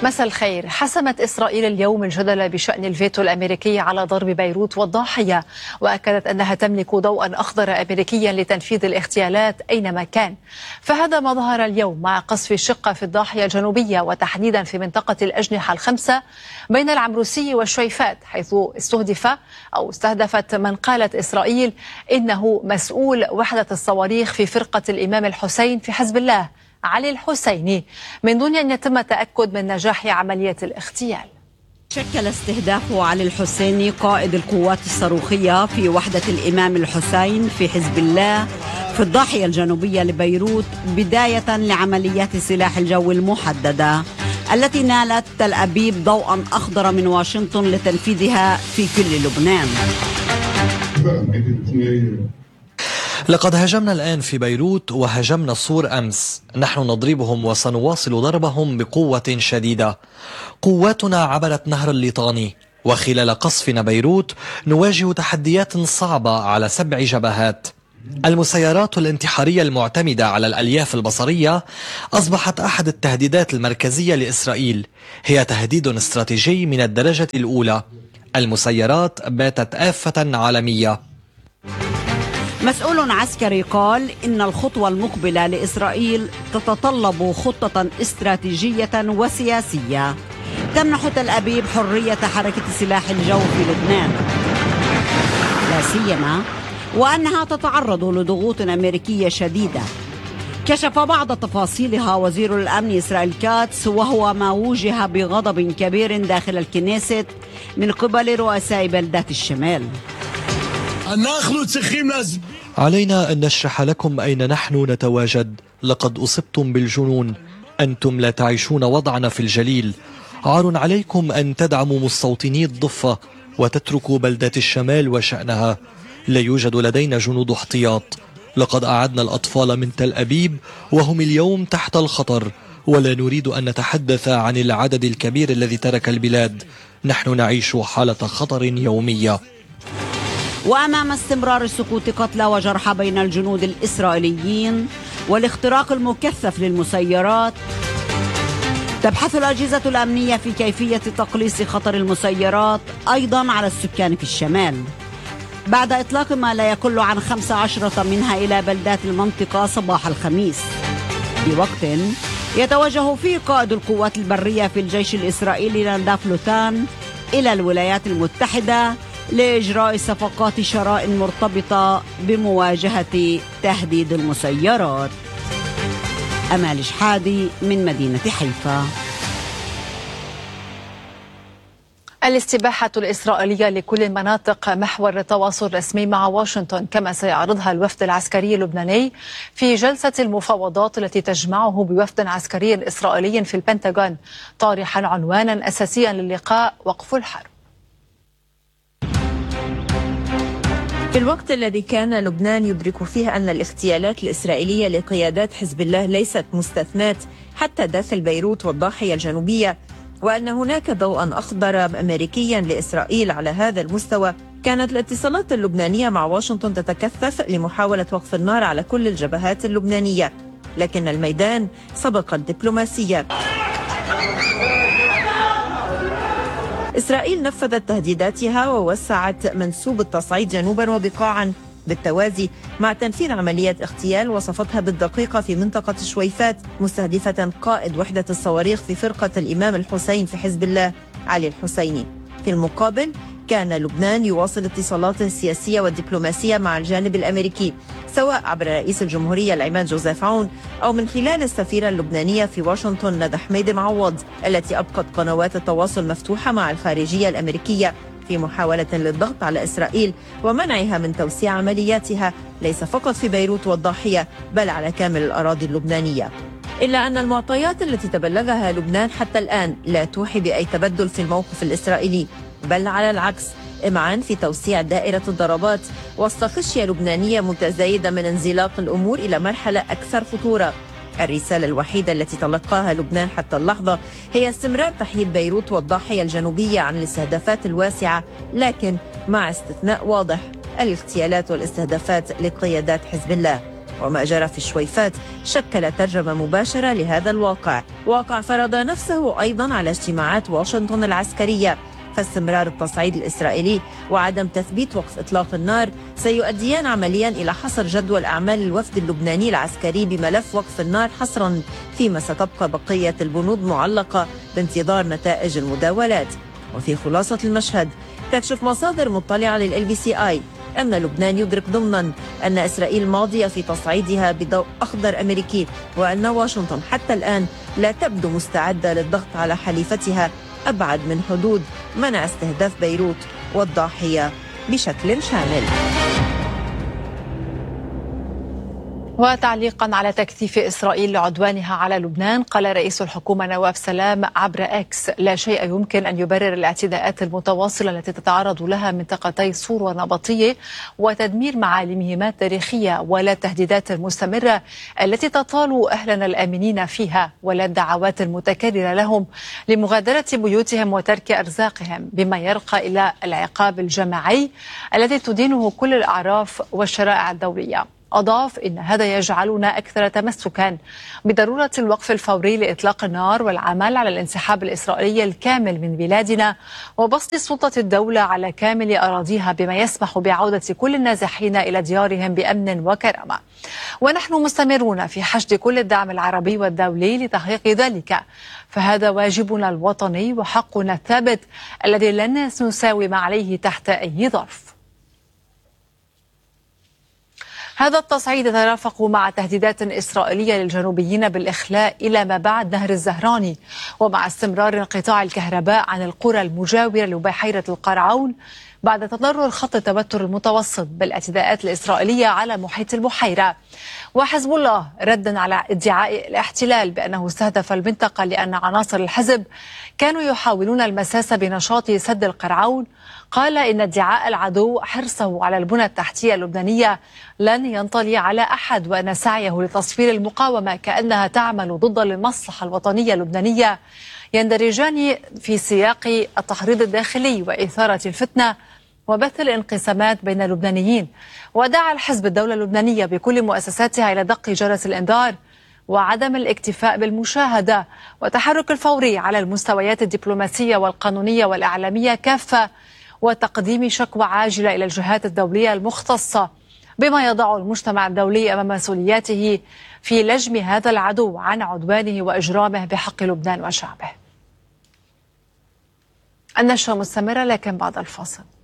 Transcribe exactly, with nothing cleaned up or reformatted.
مساء الخير. حسمت إسرائيل اليوم الجدل بشأن الفيتو الأمريكي على ضرب بيروت والضاحية، وأكدت أنها تملك ضوءا أخضر أمريكيا لتنفيذ الاغتيالات أينما كان. فهذا ما ظهر اليوم مع قصف الشقة في الضاحية الجنوبية، وتحديدا في منطقة الأجنحة الخمسة بين العمروسي والشويفات، حيث استهدف أو استهدفت من قالت إسرائيل إنه مسؤول وحدة الصواريخ في فرقة الإمام الحسين في حزب الله، علي الحسيني، من دون أن يتم تأكد من نجاح عملية الاغتيال. شكل استهداف علي الحسيني قائد القوات الصاروخية في وحدة الإمام الحسين في حزب الله في الضاحية الجنوبية لبيروت بداية لعمليات سلاح الجو المحددة التي نالت تل أبيب ضوءا أخضر من واشنطن لتنفيذها في كل لبنان. لقد هاجمنا الآن في بيروت وهاجمنا الصور أمس. نحن نضربهم وسنواصل ضربهم بقوة شديدة. قواتنا عبرت نهر الليطاني، وخلال قصفنا بيروت نواجه تحديات صعبة على سبع جبهات. المسيرات الانتحارية المعتمدة على الألياف البصرية أصبحت أحد التهديدات المركزية لإسرائيل. هي تهديد استراتيجي من الدرجة الأولى. المسيرات باتت آفة عالمية. مسؤول عسكري قال إن الخطوة المقبلة لإسرائيل تتطلب خطة استراتيجية وسياسية تمنح تل أبيب حرية حركة سلاح الجو في لبنان، لا سيما وأنها تتعرض لضغوط أمريكية شديدة. كشف بعض تفاصيلها وزير الأمن إسرائيل كاتس، وهو ما وجه بغضب كبير داخل الكنيست من قبل رؤساء بلدات الشمال. علينا أن نشرح لكم أين نحن نتواجد. لقد أصبتم بالجنون. أنتم لا تعيشون وضعنا في الجليل. عار عليكم أن تدعموا مستوطني الضفة وتتركوا بلدات الشمال وشأنها. لا يوجد لدينا جنود احتياط. لقد أعدنا الأطفال من تل أبيب وهم اليوم تحت الخطر، ولا نريد أن نتحدث عن العدد الكبير الذي ترك البلاد. نحن نعيش حالة خطر يومية. وأمام استمرار سقوط قتلى وجرحى بين الجنود الإسرائيليين والاختراق المكثف للمسيرات، تبحث الأجهزة الأمنية في كيفية تقليص خطر المسيرات أيضا على السكان في الشمال، بعد إطلاق ما لا يقل عن خمس عشرة منها إلى بلدات المنطقة صباح الخميس، في وقت يتوجه فيه قائد القوات البرية في الجيش الإسرائيلي ناداف لوتان إلى الولايات المتحدة لإجراء صفقات شراء مرتبطة بمواجهة تهديد المسيرات. أمال شحادي من مدينة حيفا. الاستباحة الإسرائيلية لكل المناطق محور تواصل رسمي مع واشنطن، كما سيعرضها الوفد العسكري اللبناني في جلسة المفاوضات التي تجمعه بوفد عسكري إسرائيلي في البنتاغون، طارحا عنوانا أساسيا للقاء: وقف الحرب. في الوقت الذي كان لبنان يدرك فيه أن الاغتيالات الإسرائيلية لقيادات حزب الله ليست مستثنات حتى داخل بيروت والضاحية الجنوبية، وأن هناك ضوءا أخضر أمريكيا لإسرائيل على هذا المستوى، كانت الاتصالات اللبنانية مع واشنطن تتكثف لمحاولة وقف النار على كل الجبهات اللبنانية، لكن الميدان سبق الدبلوماسية. إسرائيل نفذت تهديداتها ووسعت منسوب التصعيد جنوبا وبقاعا بالتوازي مع تنفيذ عملية اغتيال وصفتها بالدقيقة في منطقة الشويفات، مستهدفة قائد وحدة الصواريخ في فرقة الإمام الحسين في حزب الله، علي الحسيني. في المقابل كان لبنان يواصل اتصالاته السياسية والدبلوماسية مع الجانب الأمريكي، سواء عبر رئيس الجمهورية العماد جوزيف عون أو من خلال السفيرة اللبنانية في واشنطن ندى حميدة معوض، التي أبقت قنوات التواصل مفتوحة مع الخارجية الأمريكية في محاولة للضغط على إسرائيل ومنعها من توسيع عملياتها ليس فقط في بيروت والضاحية بل على كامل الأراضي اللبنانية. إلا أن المعطيات التي تبلغها لبنان حتى الآن لا توحي بأي تبدل في الموقف الإسرائيلي، بل على العكس، إمعان في توسيع دائرة الضربات وسط خشية لبنانية متزايدة من انزلاق الأمور إلى مرحلة أكثر خطورة. الرسالة الوحيدة التي تلقاها لبنان حتى اللحظة هي استمرار تحييد بيروت والضاحية الجنوبية عن الاستهدافات الواسعة، لكن مع استثناء واضح: الاغتيالات والاستهدافات لقيادات حزب الله. وما جرى في الشويفات شكل ترجمة مباشرة لهذا الواقع، واقع فرض نفسه أيضا على اجتماعات واشنطن العسكرية. فاستمرار التصعيد الإسرائيلي وعدم تثبيت وقف إطلاق النار سيؤديان عمليا إلى حصر جدول أعمال الوفد اللبناني العسكري بملف وقف النار حصرا، فيما ستبقى بقية البنود معلقة بانتظار نتائج المداولات. وفي خلاصة المشهد، تكشف مصادر مطلعة للإل بي سي آي أن لبنان يدرك ضمنا أن إسرائيل ماضية في تصعيدها بضوء أخضر أمريكي، وأن واشنطن حتى الآن لا تبدو مستعدة للضغط على حليفتها أبعد من حدود منع استهداف بيروت والضاحية بشكل شامل. وتعليقا على تكثيف إسرائيل لعدوانها على لبنان، قال رئيس الحكومة نواف سلام عبر إكس: لا شيء يمكن أن يبرر الاعتداءات المتواصلة التي تتعرض لها منطقتي صور ونبطية وتدمير معالمهما التاريخية، ولا التهديدات المستمرة التي تطال أهلنا الآمنين فيها، ولا الدعوات المتكررة لهم لمغادرة بيوتهم وترك أرزاقهم، بما يرقى إلى العقاب الجماعي الذي تدينه كل الأعراف والشرائع الدولية. أضاف: إن هذا يجعلنا أكثر تمسكا بضرورة الوقف الفوري لإطلاق النار والعمل على الانسحاب الإسرائيلي الكامل من بلادنا وبسط سلطة الدولة على كامل أراضيها، بما يسمح بعودة كل النازحين إلى ديارهم بأمن وكرامة. ونحن مستمرون في حشد كل الدعم العربي والدولي لتحقيق ذلك، فهذا واجبنا الوطني وحقنا الثابت الذي لن نساوم عليه تحت أي ظرف. هذا التصعيد يترافق مع تهديدات إسرائيلية للجنوبيين بالإخلاء إلى ما بعد نهر الزهراني، ومع استمرار انقطاع الكهرباء عن القرى المجاورة لبحيرة القرعون بعد تضرر خط التوتر المتوسط بالاعتداءات الإسرائيلية على محيط البحيرة. وحزب الله ردا على ادعاء الاحتلال بأنه استهدف المنطقة لأن عناصر الحزب كانوا يحاولون المساس بنشاط سد القرعون، قال إن ادعاء العدو حرصه على البنى التحتية اللبنانية لن ينطلي على أحد، وأن سعيه لتصفير المقاومة كأنها تعمل ضد المصلحة الوطنية اللبنانية يندرجان في سياق التحريض الداخلي وإثارة الفتنة وبث الانقسامات بين اللبنانيين. ودعا الحزب الدولة اللبنانية بكل مؤسساتها إلى دق جرس الإنذار وعدم الاكتفاء بالمشاهدة، والتحرك الفوري على المستويات الدبلوماسية والقانونية والإعلامية كافة، وتقديم شكوى عاجلة إلى الجهات الدولية المختصة، بما يضع المجتمع الدولي أمام مسؤولياته في لجم هذا العدو عن عدوانه وإجرامه بحق لبنان وشعبه. النشرة مستمرة لكن بعد الفاصل.